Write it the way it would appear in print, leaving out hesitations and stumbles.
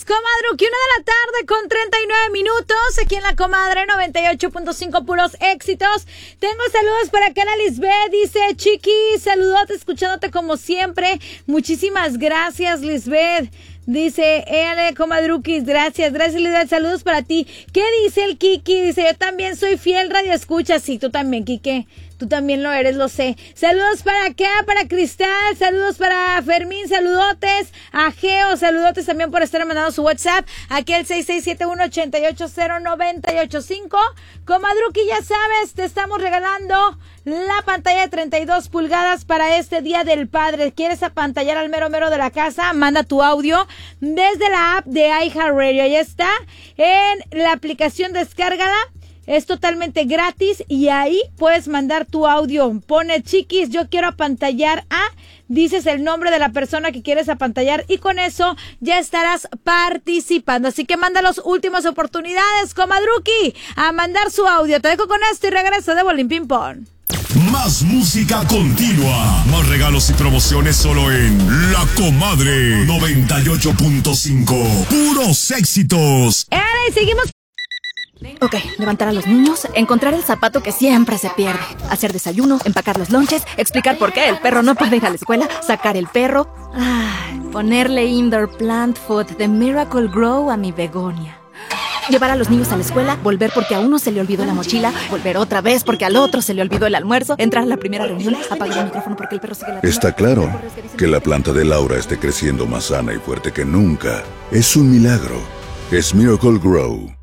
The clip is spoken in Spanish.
Comadruki, 1:39 aquí en la Comadre 98.5, puros éxitos. Tengo saludos para acá, la Lisbeth, dice: Chiqui, saludote, escuchándote como siempre. Muchísimas gracias, Lisbeth. Dice, Comadruquis, gracias, Lisbeth, saludos para ti. ¿Qué dice el Kiki? Dice, yo también soy fiel radio escucha. Sí, tú también, Kike. Tú también lo eres, lo sé. Saludos para acá, para Cristal, saludos para Fermín, saludotes. A Geo, saludotes también por estar mandando su WhatsApp. Aquí el 6671-880-985. Comadruki, ya sabes, te estamos regalando la pantalla de 32 pulgadas para este Día del Padre. ¿Quieres apantallar al mero mero de la casa? Manda tu audio desde la app de iHeartRadio. Ya está en la aplicación, descárgala. Es totalmente gratis y ahí puedes mandar tu audio. Pone: Chiquis, yo quiero apantallar a... Dices el nombre de la persona que quieres apantallar y con eso ya estarás participando. Así que manda las últimas oportunidades, Comadruki, a mandar su audio. Te dejo con esto y regreso de Bolín Ping Pong. Más música continua, más regalos y promociones solo en La Comadre 98.5. Puros éxitos. Y seguimos. Ok, levantar a los niños, encontrar el zapato que siempre se pierde, hacer desayuno, empacar los lonches, explicar por qué el perro no puede ir a la escuela, sacar el perro, ponerle indoor plant food de Miracle Grow a mi begonia. Llevar a los niños a la escuela, volver porque a uno se le olvidó la mochila, volver otra vez porque al otro se le olvidó el almuerzo, entrar a la primera reunión, apagar el micrófono porque el perro sigue la... Está claro que la planta de Laura esté creciendo más sana y fuerte que nunca. Es un milagro. Es Miracle Grow.